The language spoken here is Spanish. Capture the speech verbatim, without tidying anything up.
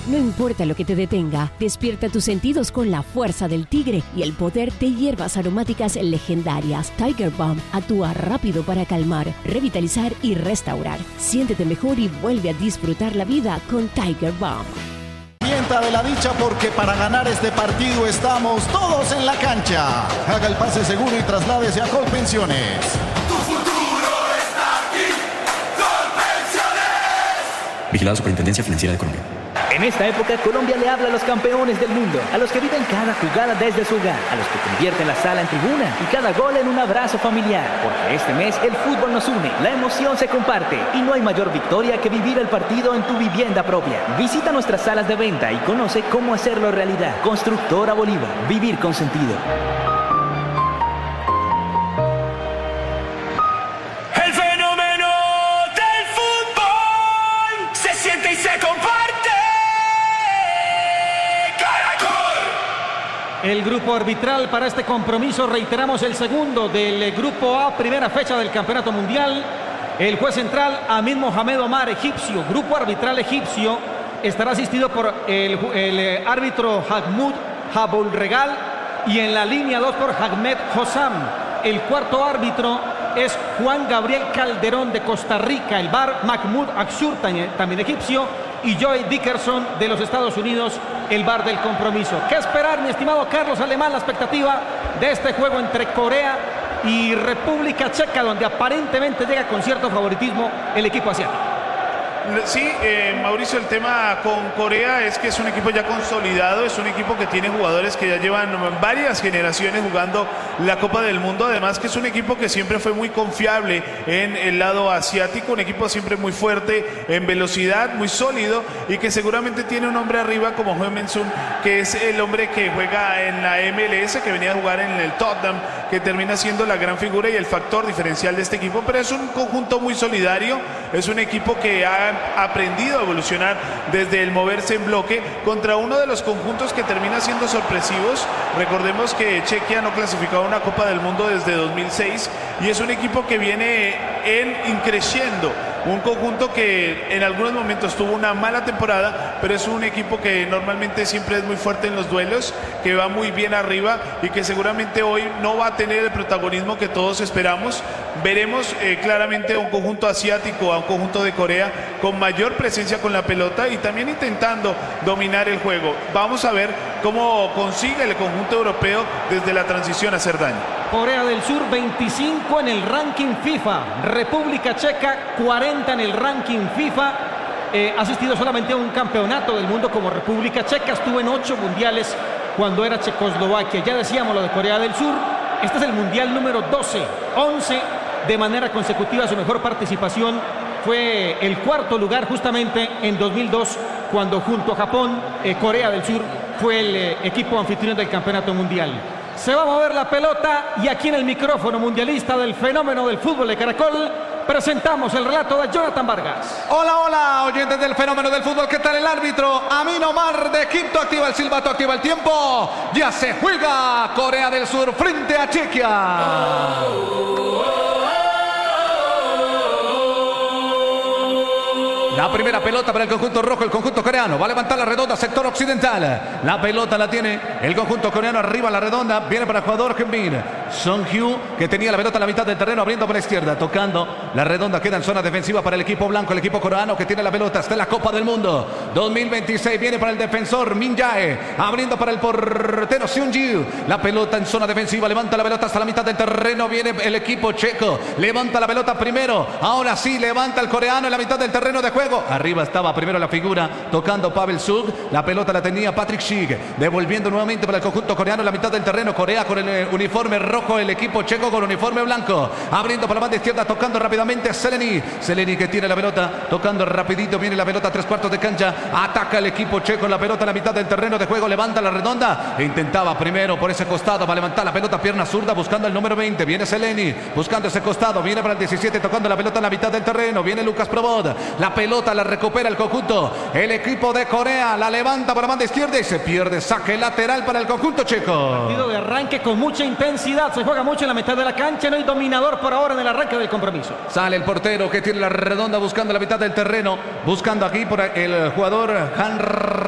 No importa lo que te detenga, despierta tus sentidos con la fuerza del tigre y el poder de hierbas aromáticas legendarias. Tiger Balm actúa rápido para calmar, revitalizar y restaurar. Siéntete mejor y vuelve a disfrutar la vida con Tiger Balm. De la dicha, porque para ganar este partido estamos todos en la cancha. Haga el pase seguro y trasládese a Colpensiones. Tu futuro está aquí. Colpensiones. Vigilado Superintendencia Financiera de Colombia. En esta época, Colombia le habla a los campeones del mundo, a los que viven cada jugada desde su hogar, a los que convierten la sala en tribuna y cada gol en un abrazo familiar. Porque este mes el fútbol nos une, la emoción se comparte y no hay mayor victoria que vivir el partido en tu vivienda propia. Visita nuestras salas de venta y conoce cómo hacerlo realidad. Constructora Bolívar, vivir con sentido. El fenómeno del fútbol se siente y se comparte. El grupo arbitral para este compromiso, reiteramos, el segundo del grupo A, primera fecha del Campeonato Mundial. El juez central, Amin Mohamed Omar, egipcio. Grupo arbitral egipcio estará asistido por el, el árbitro Mahmoud Abulregal y en la línea dos por Ahmed Hossam. El cuarto árbitro es Juan Gabriel Calderón de Costa Rica. El V A R, Mahmoud Akshur, también egipcio. Y Joey Dickerson de los Estados Unidos, el V A R del compromiso. ¿Qué esperar, mi estimado Carlos Alemán, la expectativa de este juego entre Corea y República Checa, donde aparentemente llega con cierto favoritismo el equipo asiático? Sí, eh, Mauricio, el tema con Corea es que es un equipo ya consolidado, es un equipo que tiene jugadores que ya llevan varias generaciones jugando la Copa del Mundo, además que es un equipo que siempre fue muy confiable en el lado asiático, un equipo siempre muy fuerte en velocidad, muy sólido y que seguramente tiene un hombre arriba como Heung-min Son, que es el hombre que juega en la M L S, que venía a jugar en el Tottenham, que termina siendo la gran figura y el factor diferencial de este equipo, pero es un conjunto muy solidario, es un equipo que ha aprendido a evolucionar desde el moverse en bloque contra uno de los conjuntos que termina siendo sorpresivos. Recordemos que Chequia no clasificaba a una Copa del Mundo desde dos mil seis y es un equipo que viene en increciendo, un conjunto que en algunos momentos tuvo una mala temporada, pero es un equipo que normalmente siempre es muy fuerte en los duelos, que va muy bien arriba y que seguramente hoy no va a tener el protagonismo que todos esperamos. Veremos eh, claramente a un conjunto asiático, a un conjunto de Corea con mayor presencia con la pelota y también intentando dominar el juego. Vamos a ver cómo consigue el conjunto europeo desde la transición a hacer daño. Corea del Sur veinticinco en el ranking FIFA, República Checa cuarenta en el ranking FIFA. Eh, ha asistido solamente a un campeonato del mundo como República Checa, estuvo en ocho mundiales cuando era Checoslovaquia. Ya decíamos lo de Corea del Sur, este es el mundial número doce, once de manera consecutiva. Su mejor participación fue el cuarto lugar justamente en dos mil dos, cuando junto a Japón, eh, Corea del Sur fue el eh, equipo anfitrión del campeonato mundial. Se va a mover la pelota y aquí en el micrófono mundialista del fenómeno del fútbol de Caracol presentamos el relato de Jonathan Vargas. Hola, hola, oyentes del fenómeno del fútbol. ¿Qué tal el árbitro? Amin Omar de Egipto activa el silbato, activa el tiempo. Ya se juega Corea del Sur frente a Chequia. La primera pelota para el conjunto rojo, el conjunto coreano. Va a levantar la redonda, sector occidental. La pelota la tiene el conjunto coreano arriba, la redonda. Viene para el jugador Heung-min Son-hyu, que tenía la pelota en la mitad del terreno, abriendo por la izquierda, tocando la redonda. Queda en zona defensiva para el equipo blanco, el equipo coreano que tiene la pelota. Está en la Copa del Mundo dos mil veintiséis. Viene para el defensor Min Jae, abriendo para el portero Seung-ju. La pelota en zona defensiva, levanta la pelota hasta la mitad del terreno. Viene el equipo checo, levanta la pelota primero. Ahora sí, levanta el coreano en la mitad del terreno de juego. Arriba estaba primero la figura tocando Pavel Sug. La pelota la tenía Patrick Schick, devolviendo nuevamente para el conjunto coreano en la mitad del terreno. Corea con el uniforme rojo, el equipo checo con uniforme blanco, abriendo para la banda izquierda, tocando rápidamente Seleni. Seleni que tiene la pelota, tocando rapidito, viene la pelota a tres cuartos de cancha, ataca el equipo checo, la pelota en la mitad del terreno de juego, levanta la redonda e intentaba primero por ese costado, va a levantar la pelota, pierna zurda, buscando el número veinte, viene Seleni, buscando ese costado, viene para el diecisiete, tocando la pelota en la mitad del terreno, viene Lucas Probod, la pelota la recupera el conjunto, el equipo de Corea, la levanta por la banda izquierda y se pierde, saque lateral para el conjunto checo. Partido de arranque con mucha intensidad, se juega mucho en la mitad de la cancha, no hay dominador por ahora en el arranque del compromiso. Sale el portero que tiene la redonda buscando la mitad del terreno, buscando aquí por el jugador Han